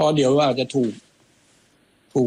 ราะเดี๋ยวอาจจะถูก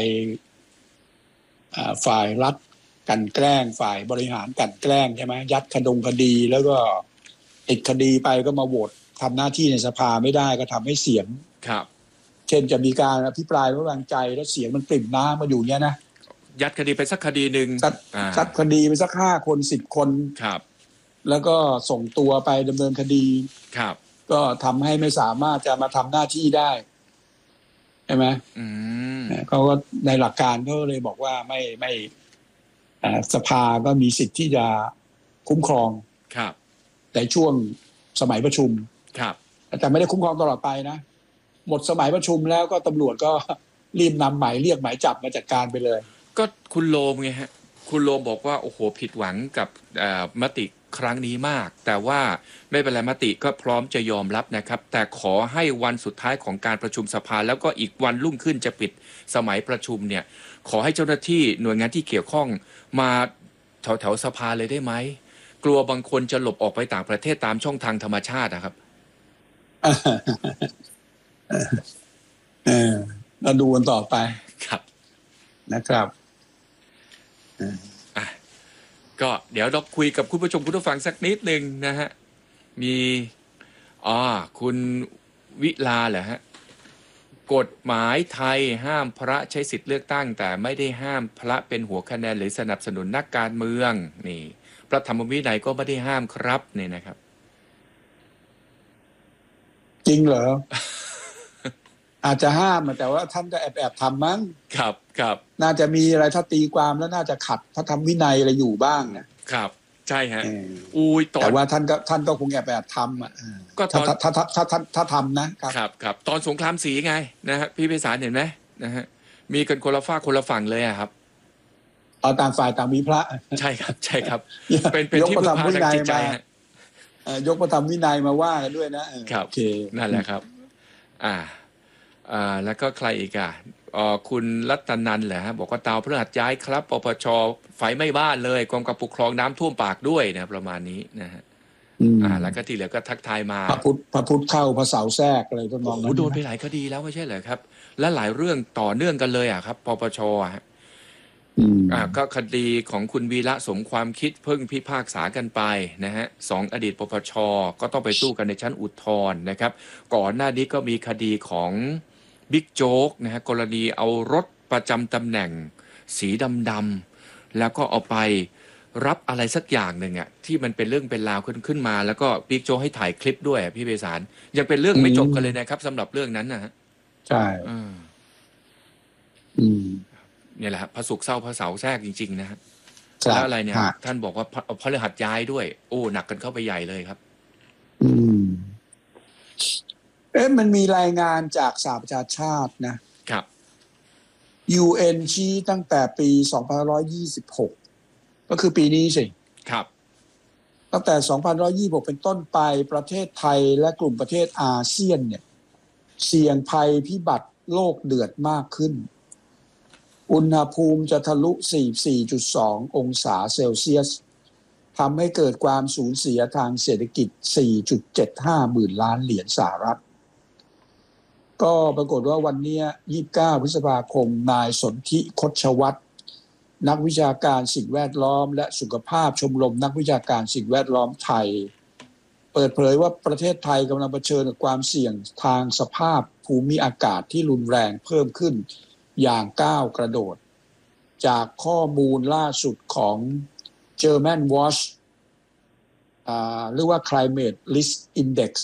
ฝ่ายรัฐกลั่นแกล้งฝ่ายบริหารกลั่นแกล้งใช่ไหมยัดคดีแล้วก็ติดคดีไปก็มาโหวตทำหน้าที่ในสภาไม่ได้ก็ทำให้เสียงครับเช่นจะมีการอภิปรายไม่ไว้วางใจแล้วเสียงมันปริ่มน้ำมาอยู่เนี้ยนะยัดคดีไปสักคดีหนึ่งซัดคดีไปสัก5 คน10 คนครับแล้วก็ส่งตัวไปดำเนินคดีครับก็ทำให้ไม่สามารถจะมาทำหน้าที่ได้ใช่ไหมเขาก็ในหลักการเขาเลยบอกว่าไม่สภาก็มีสิทธิ์ที่จะคุ้มครองครับในช่วงสมัยประชุมครับแต่ไม่ได้คุ้มครองตลอดไปนะหมดสมัยประชุมแล้วก็ตำรวจก็รีบนำหมายเรียกหมายจับมาจัดการไปเลยก็คุณโลมไงฮะคุณโลมบอกว่าโอ้โหผิดหวังกับมติครั้งนี้มากแต่ว่าไม่เป็นไรมติก็พร้อมจะยอมรับนะครับแต่ขอให้วันสุดท้ายของการประชุมสภาแล้วก็อีกวันรุ่งขึ้นจะปิดสมัยประชุมเนี่ยขอให้เจ้าหน้าที่หน่วยงานที่เกี่ยวข้องมาแถวสภาเลยได้ไหมกลัวบางคนจะหลบออกไปต่างประเทศตามช่องทางธรรมชาตินะครับเราดูกันต่อไปครับนะครับก็เดี๋ยวเราคุยกับคุณผู้ชมคุณผู้ฟังสักนิดนึงนะฮะมีคุณวิลาเหรอฮะกฎหมายไทยห้ามพระใช้สิทธิ์เลือกตั้งแต่ไม่ได้ห้ามพระเป็นหัวคะแนนหรือสนับสนุนนักการเมืองนี่พระธรรมวินัยก็ไม่ได้ห้ามครับนี่นะครับจริงเหรอ อาจจะห้ามแต่ว่าท่านก็แอบทำมั้งครับน่าจะมีอะไรถ้าตีความแล้วน่าจะขัดพระธรรมวินัยอะไรอยู่บ้างนะครับใช่ฮะแต่ว่าท่านก็คงแอบทำก็ถ้าทำนะครับตอนสงครามศรีไงนะฮะพี่ไพศาลเห็นไหมนะฮะมีกันคนละฝ้าคนละฝั่งเลยครับต่างฝ่ายต่างมีพระใช่ครับเป็นที่พึ่งพาทางจิตใจยกพระธรรมวินัยมาว่ากันด้วยนะครับโอเคนั่นแหละครับแล้วก็ใครอีกคุณรัตนันท์เหรอฮะบอกว่าเตาพฤหัสย้ายครับปปช.ไฟไหม้บ้านเลยกรมการปกครองน้ำท่วมปากด้วยนะประมาณนี้นะฮะแล้วก็ที่เหลือก็ทักทายมาพระพุทธเข้าพระเสาแทรกอะไรก็มองโดนไปหลายคดีแล้วไม่ใช่เหรอครับและหลายเรื่องต่อเนื่องกันเลยครับปปช.ก็คดีของคุณวีระสมความคิดเพิ่งพิพากษากันไปนะฮะ2 อดีตปปช.ก็ต้องไปสู้กันในชั้นอุทธรณ์นะครับก่อนหน้านี้ก็มีคดีของบิ๊กโจ๊กนะฮะกรณีเอารถประจำตำแหน่งสีดำๆแล้วก็เอาไปรับอะไรสักอย่างหนึ่งที่มันเป็นเรื่องเป็นราวขึ้นมาแล้วก็บิ๊กโจ๊กให้ถ่ายคลิปด้วยพี่เบสารยังเป็นเรื่องไม่จบกันเลยนะครับสำหรับเรื่องนั้นนะฮะใช่เนี่ยแหละพระศุกร์เศร้าพระเสาร์แทรกจริงๆนะฮะแล้วอะไรเนี่ยท่านบอกว่าพฤหัสย้ายด้วยโอ้หนักกันเข้าไปใหญ่เลยครับมันมีรายงานจากสหประชาชาตินะครับ UN ชี้ตั้งแต่ปี2526ก็คือปีนี้สิครับตั้งแต่2526เป็นต้นไปประเทศไทยและกลุ่มประเทศอาเซียนเนี่ยเสี่ยงภัยพิบัติโลกเดือดมากขึ้นอุณหภูมิจะทะลุ 44.2 องศาเซลเซียสทำให้เกิดความสูญเสียทางเศรษฐกิจ 4.75 หมื่นล้านเหรียญสหรัฐก็ปรากฏว่าวันนี้29 พฤษภาคมนายสนธิคชวัฒน์นักวิชาการสิ่งแวดล้อมและสุขภาพชมรมนักวิชาการสิ่งแวดล้อมไทยเปิดเผยว่าประเทศไทยกำลังเผชิญกับความเสี่ยงทางสภาพภูมิอากาศที่รุนแรงเพิ่มขึ้นอย่างก้าวกระโดดจากข้อมูลล่าสุดของ German Watch หรือว่า Climate Risk Index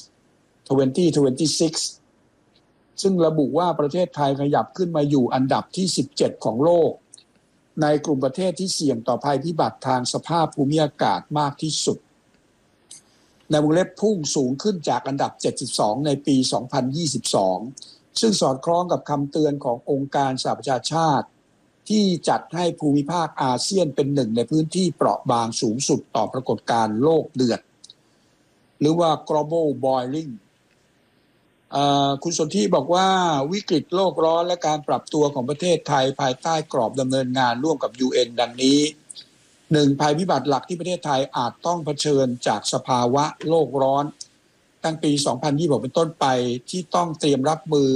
2026 ซึ่งระบุว่าประเทศไทยขยับขึ้นมาอยู่อันดับที่17ของโลกในกลุ่มประเทศที่เสี่ยงต่อภัยพิบัติทางสภาพภูมิอากาศมากที่สุดในวงเล็บพุ่งสูงขึ้นจากอันดับ72ในปี2022ซึ่งสอดคล้องกับคำเตือนขององค์การสหประชาชาติที่จัดให้ภูมิภาคอาเซียนเป็นหนึ่งในพื้นที่เปราะบางสูงสุดต่อปรากฏการณ์โลกเดือดหรือว่า global boiling คุณสนธิบอกว่าวิกฤตโลกร้อนและการปรับตัวของประเทศไทยภายใต้กรอบดำเนินงานร่วมกับ UN ดังนี้1ภัยพิบัติหลักที่ประเทศไทยอาจต้องเผชิญจากสภาวะโลกร้อนตั้งปี2026เป็นต้นไปที่ต้องเตรียมรับมือ